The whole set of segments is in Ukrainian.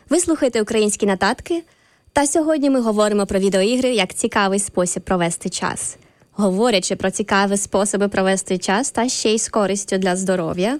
Ви слухаєте «Українські нотатки», та сьогодні ми говоримо про відеоігри як цікавий спосіб провести час. Говорячи про цікаві способи провести час та ще й з користю для здоров'я,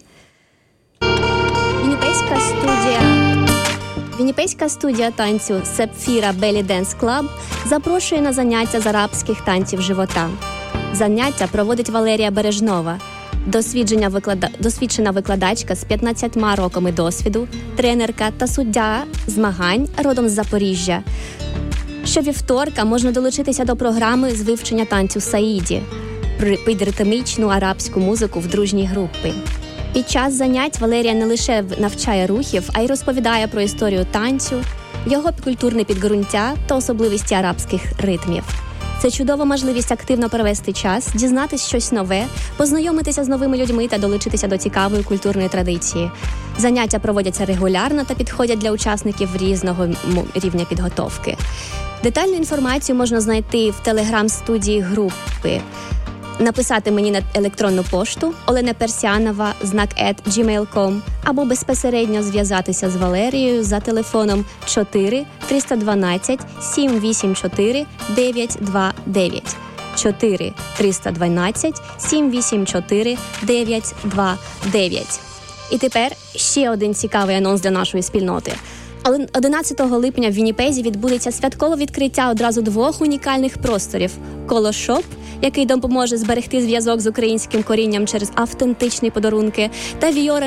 Вінніпейська студія танцю Сепфіра Беллі Денс Клаб запрошує на заняття з арабських танців живота. Заняття проводить Валерія Бережнова, досвідчена викладачка з 15 роками досвіду, тренерка та суддя змагань родом з Запоріжжя. Щовівторка можна долучитися до програми з вивчення танцю Саїді під ритмічну арабську музику в дружній групі. Під час занять Валерія не лише навчає рухів, а й розповідає про історію танцю, його культурне підґрунтя та особливості арабських ритмів. Це чудова можливість активно провести час, дізнатись щось нове, познайомитися з новими людьми та долучитися до цікавої культурної традиції. Заняття проводяться регулярно та підходять для учасників різного рівня підготовки. Детальну інформацію можна знайти в телеграм-студії групи. Написати мені на електронну пошту olenapersianova@gmail.com або безпосередньо зв'язатися з Валерією за телефоном 4 312 784 929. 4 312 784 929. І тепер ще один цікавий анонс для нашої спільноти. 11 липня в Вінніпезі відбудеться святкове відкриття одразу 2 унікальних просторів – Колошоп, який допоможе зберегти зв'язок з українським корінням через автентичні подарунки, та Viora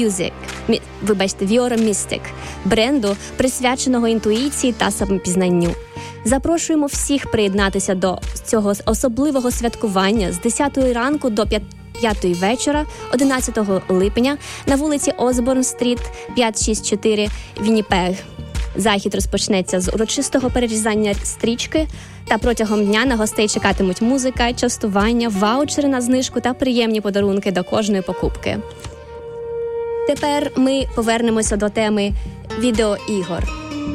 Mystic – бренду, присвяченого інтуїції та самопізнанню. Запрошуємо всіх приєднатися до цього особливого святкування з 10 ранку до 5 вечора 11 липня на вулиці Осборн-стріт, 564, Вінніпег. Захід розпочнеться з урочистого перерізання стрічки, та протягом дня на гостей чекатимуть музика, частування, ваучери на знижку та приємні подарунки до кожної покупки. Тепер ми повернемося до теми відеоігор.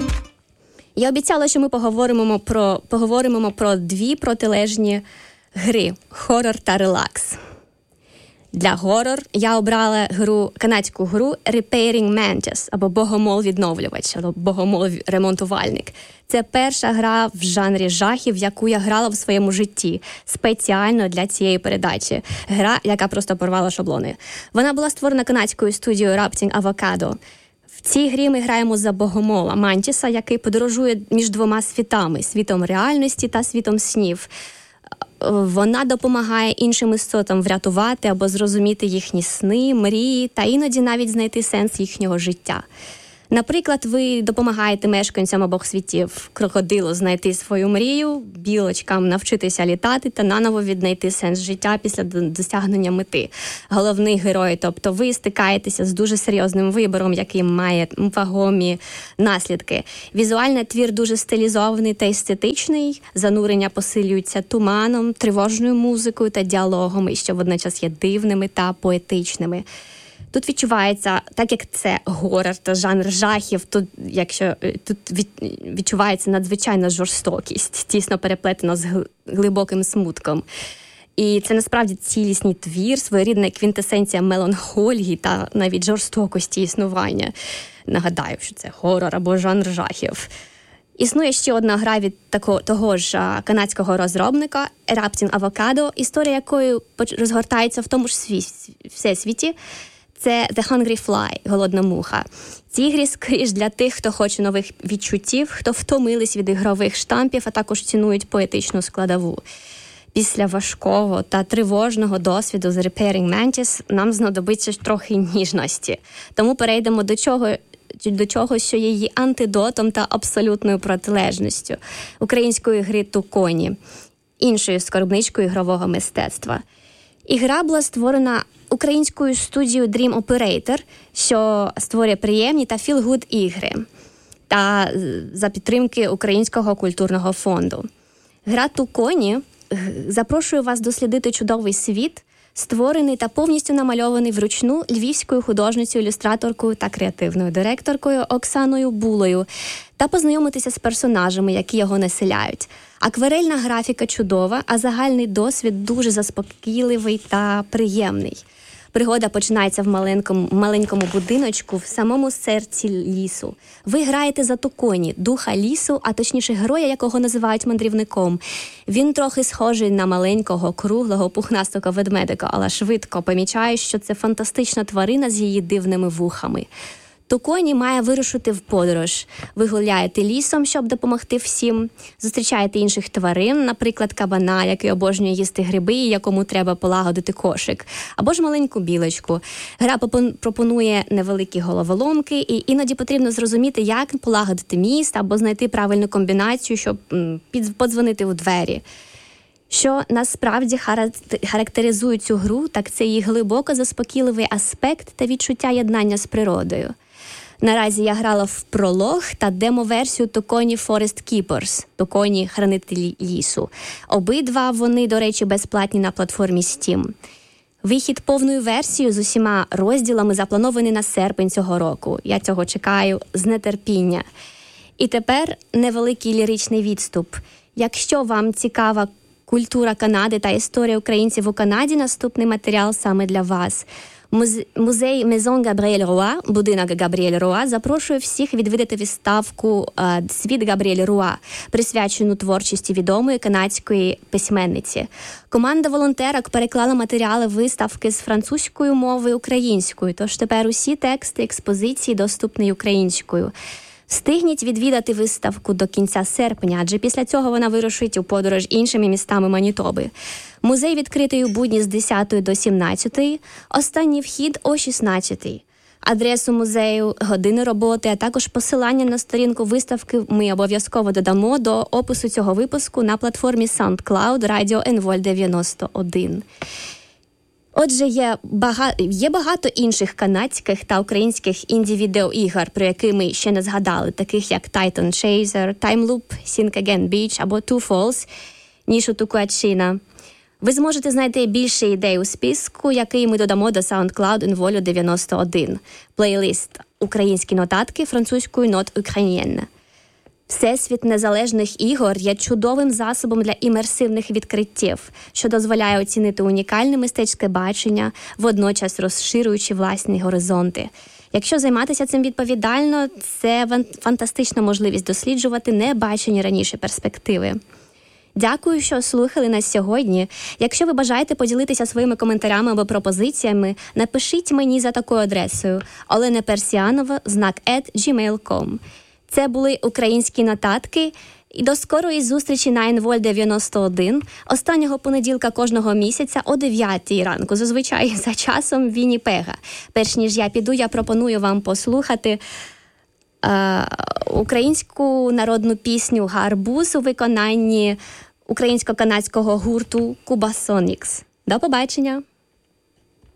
Я обіцяла, що ми поговоримо про 2 протилежні гри – хорор та релакс. Для хорор я обрала канадську гру Repairing Mantis, або Богомол-відновлювач, або Богомол-ремонтувальник. Це перша гра в жанрі жахів, яку я грала в своєму житті, спеціально для цієї передачі. Гра, яка просто порвала шаблони. Вона була створена канадською студією Rapting Avocado. В цій грі ми граємо за Богомола Мантіса, який подорожує між 2 світами – світом реальності та світом снів. Вона допомагає іншим істотам врятувати або зрозуміти їхні сни, мрії та іноді навіть знайти сенс їхнього життя. Наприклад, ви допомагаєте мешканцям обох світів крокодилу знайти свою мрію, білочкам навчитися літати та наново віднайти сенс життя після досягнення мети. Головний герой, тобто ви стикаєтеся з дуже серйозним вибором, який має вагомі наслідки. Візуальний твір дуже стилізований та естетичний, занурення посилюються туманом, тривожною музикою та діалогами, що водночас є дивними та поетичними. Тут відчувається, так як це горор та жанр жахів, тут відчувається надзвичайна жорстокість, тісно переплетена з глибоким смутком. І це насправді цілісний твір, своєрідна квінтесенція меланхолії та навіть жорстокості існування. Нагадаю, що це горор або жанр жахів. Існує ще одна гра від того ж канадського розробника Rapting Avocado, історія якої розгортається в тому ж всесвіті. Це The Hungry Fly – голодна муха. Ці ігри скоріш для тих, хто хоче нових відчуттів, хто втомились від ігрових штампів, а також цінують поетичну складову. Після важкого та тривожного досвіду з Repairing Mantis нам знадобиться трохи ніжності. Тому перейдемо до чого, що є її антидотом та абсолютною протилежністю – української гри Туконі, іншою скарбничкою ігрового мистецтва. Ігра була створена українською студією Dream Operator, що створює приємні та feel-good ігри, та за підтримки Українського культурного фонду. Гра Туконі запрошує вас дослідити чудовий світ, створений та повністю намальований вручну львівською художницею, ілюстраторкою та креативною директоркою Оксаною Булою, та познайомитися з персонажами, які його населяють. Акварельна графіка чудова, а загальний досвід дуже заспокійливий та приємний. Пригода починається в маленькому будиночку в самому серці лісу. Ви граєте за Токоні, духа лісу, а точніше героя, якого називають мандрівником. Він трохи схожий на маленького, круглого, пухнастого ведмедика, але швидко помічає, що це фантастична тварина з її дивними вухами. Токоні має вирушити в подорож. Ви гуляєте лісом, щоб допомогти всім. Зустрічаєте інших тварин, наприклад, кабана, який обожнює їсти гриби і якому треба полагодити кошик. Або ж маленьку білочку. Гра пропонує невеликі головоломки, і іноді потрібно зрозуміти, як полагодити міст або знайти правильну комбінацію, щоб подзвонити у двері. Що насправді характеризує цю гру, так це її глибоко заспокійливий аспект та відчуття єднання з природою. Наразі я грала в пролог та демо-версію Токоні Forest Keepers, Токоні Хранителі лісу. Обидва вони, до речі, безплатні на платформі Steam. Вихід повною версією з усіма розділами запланований на серпень цього року. Я цього чекаю з нетерпіння. І тепер невеликий ліричний відступ. Якщо вам цікава культура Канади та історія українців у Канаді, наступний матеріал саме для вас. Музей Maison Gabriel Roy, будинок Габріель Руа, запрошує всіх відвідати виставку «Світ Габріель Руа», присвячену творчості відомої канадської письменниці. Команда волонтерок переклала матеріали виставки з французької мови українською, тож тепер усі тексти експозиції доступні українською. Встигніть відвідати виставку до кінця серпня, адже після цього вона вирушить у подорож іншими містами Манітоби. Музей відкритий у будні з 10 до 17, останній вхід о 16. Адресу музею, години роботи, а також посилання на сторінку виставки ми обов'язково додамо до опису цього випуску на платформі SoundCloud Радіо НВОЛ 91. Отже, є багато інших канадських та українських інді-відеоігр, про які ми ще не згадали, таких як Titan Chaser, Time Loop, Think Again Beach або Two Falls, Нішу Тукуачина. Ви зможете знайти більше ідей у списку, який ми додамо до SoundCloud НВОЛю 91. Плейлист «Українські нотатки» французькою «Note Ukrainienne». Всесвіт незалежних ігор є чудовим засобом для імерсивних відкриттів, що дозволяє оцінити унікальне мистецьке бачення, водночас розширюючи власні горизонти. Якщо займатися цим відповідально, це фантастична можливість досліджувати небачені раніше перспективи. Дякую, що слухали нас сьогодні. Якщо ви бажаєте поділитися своїми коментарями або пропозиціями, напишіть мені за такою адресою olenepersianova@gmail.com. Це були українські нотатки. І до скорої зустрічі на НВОЛ 91 останнього понеділка кожного місяця о 9 ранку, зазвичай за часом Вінніпега. Перш ніж я піду, я пропоную вам послухати українську народну пісню «Гарбуз» у виконанні українсько-канадського гурту Кубасонікс. До побачення!